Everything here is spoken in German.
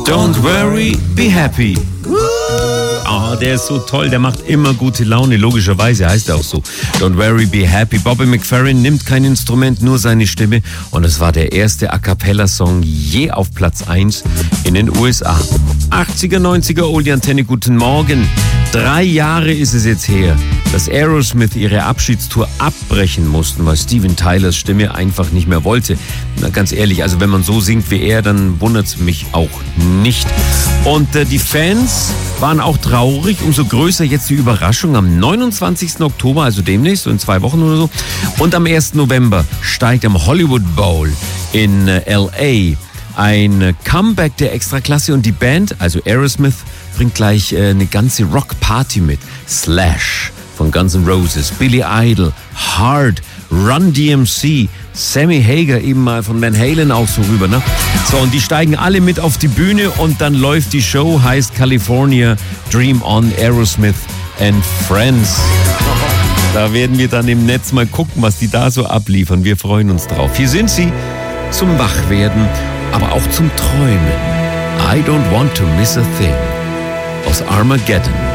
Don't worry, be happy. Oh, der ist so toll, der macht immer gute Laune, logischerweise heißt er auch so. Don't worry, be happy. Bobby McFerrin nimmt kein Instrument, nur seine Stimme und es war der erste A-Cappella-Song je auf Platz 1 in den USA. 80er, 90er, Oldie Antenne, guten Morgen. 3 Jahre ist es jetzt her, dass Aerosmith ihre Abschiedstour abbrechen mussten, weil Steven Tylers Stimme einfach nicht mehr wollte. Na, ganz ehrlich, also wenn man so singt wie er, dann wundert es mich auch nicht. Und die Fans waren auch traurig, umso größer jetzt die Überraschung am 29. Oktober, also demnächst, so in 2 Wochen oder so. Und am 1. November steigt am Hollywood Bowl in L.A. ein Comeback der Extraklasse und die Band, also Aerosmith, bringt gleich eine ganze Rock-Party mit. Slash von Guns N' Roses, Billy Idol, Hard, Run DMC, Sammy Hagar eben mal von Van Halen auch so rüber, ne? So, und die steigen alle mit auf die Bühne und dann läuft die Show, heißt California, Dream On, Aerosmith and Friends. Da werden wir dann im Netz mal gucken, was die da so abliefern. Wir freuen uns drauf. Hier sind sie zum Wachwerden, aber auch zum Träumen. I don't want to miss a thing. Aus Armageddon.